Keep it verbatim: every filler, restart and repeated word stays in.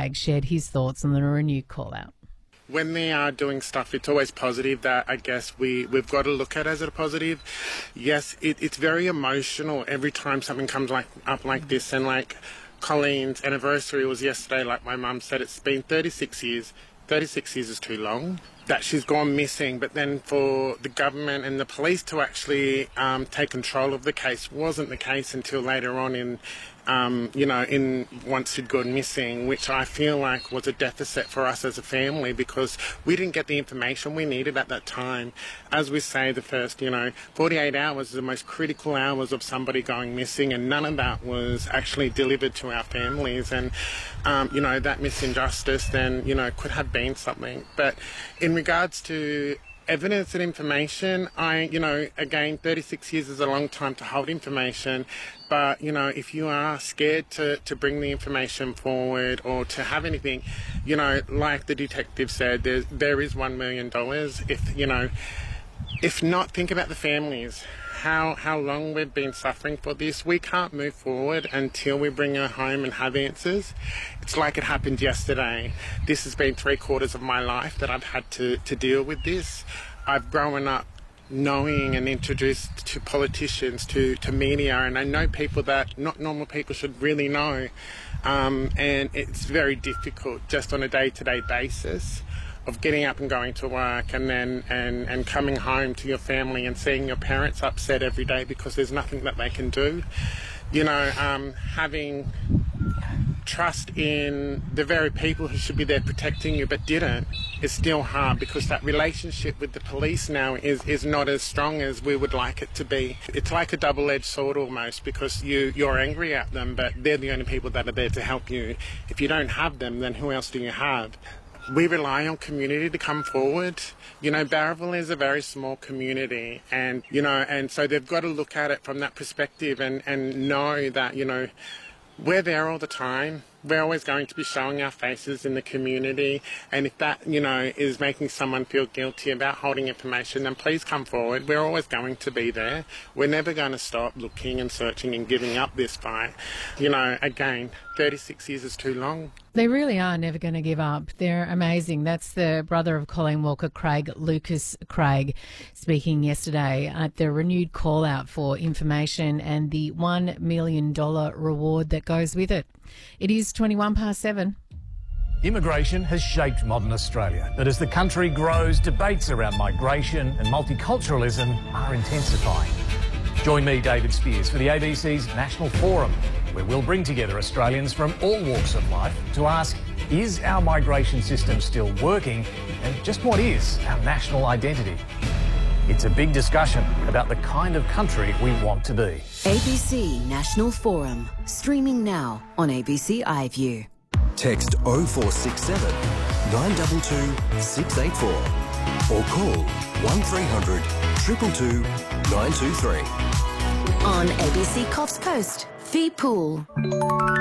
Craigs shared his thoughts on the renewed call-out. When they are doing stuff, it's always positive that I guess we, we've got to look at as a positive. Yes, it, it's very emotional every time something comes like up like this. And like Colleen's anniversary was yesterday, like my mum said, it's been thirty-six years. thirty-six years is too long that she's gone missing, but then for the government and the police to actually um, take control of the case wasn't the case until later on in, um, you know, in once she'd gone missing, which I feel like was a deficit for us as a family because we didn't get the information we needed at that time. As we say, the first, you know, forty-eight hours is the most critical hours of somebody going missing, and none of that was actually delivered to our families. And, um, you know, that misinjustice then, you know, could have been something. But in regards to evidence and information, I, you know, again, thirty-six years is a long time to hold information, but, you know, if you are scared to, to bring the information forward or to have anything, you know, like the detective said, there, there is one million dollars. If, you know, if not, think about the families. How, how long we've been suffering for this. We can't move forward until we bring her home and have answers. It's like it happened yesterday. This has been three quarters of my life that I've had to, to deal with this. I've grown up knowing and introduced to politicians, to, to media, and I know people that not normal people should really know. Um, and it's very difficult just on a day-to-day basis of getting up and going to work and then and, and coming home to your family and seeing your parents upset every day because there's nothing that they can do. You know, um, having trust in the very people who should be there protecting you but didn't is still hard because that relationship with the police now is, is not as strong as we would like it to be. It's like a double-edged sword almost because you, you're angry at them, but they're the only people that are there to help you. If you don't have them, then who else do you have? We rely on community to come forward. You know, Barraville is a very small community and, you know, and so they've got to look at it from that perspective and, and know that, you know, we're there all the time. We're always going to be showing our faces in the community, and if that, you know, is making someone feel guilty about holding information, then please come forward. We're always going to be there. We're never going to stop looking and searching and giving up this fight. You know, again, thirty-six years is too long. They really are never going to give up. They're amazing. That's the brother of Colleen Walker Craig, Lucas Craig, speaking yesterday at the renewed call out for information and the one million dollars reward that goes with it. It is twenty-one past seven. Immigration has shaped modern Australia, but as the country grows, debates around migration and multiculturalism are intensifying. Join me, David Spears, for the A B C's National Forum, where we'll bring together Australians from all walks of life to ask, is our migration system still working, and just what is our national identity? It's a big discussion about the kind of country we want to be. A B C National Forum, streaming now on A B C iView. Text oh four six seven, nine two two, six eight four or call one three hundred, two two two, nine two three. On A B C Coffs Coast, Fee Pool.